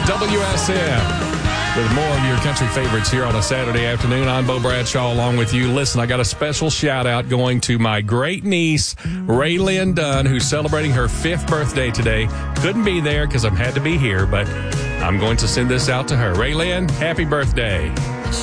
WSM. With more of your country favorites here on a Saturday afternoon, I'm Bo Bradshaw along with you. Listen, I got a special shout out going to my great niece, Raylyn Dunn, who's celebrating her 5th birthday today. Couldn't be there because I had to be here, but I'm going to send this out to her. Raylyn, happy birthday.